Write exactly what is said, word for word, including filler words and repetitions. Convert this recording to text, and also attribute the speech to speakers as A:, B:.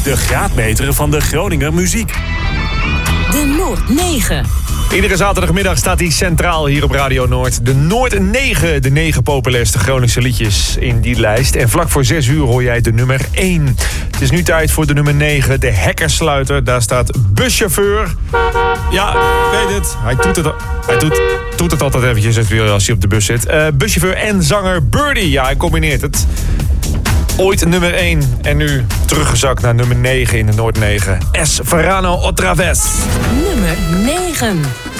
A: De graadmeter van de Groninger muziek.
B: De Noord negen.
C: Iedere zaterdagmiddag staat hij centraal hier op Radio Noord. De Noord negen, de negen populairste Groningse liedjes in die lijst. En vlak voor zes uur hoor jij de nummer één. Het is nu tijd voor de nummer negen, de hekkersluiter. Daar staat buschauffeur. Ja, ik weet het. Hij doet het, hij doet, doet het altijd eventjes als hij op de bus zit. Uh, buschauffeur en zanger Birdie. Ja, hij combineert het. Ooit nummer één en nu teruggezakt naar nummer negen in de Noord negen. Es Verano otra vez.
B: Nummer negen.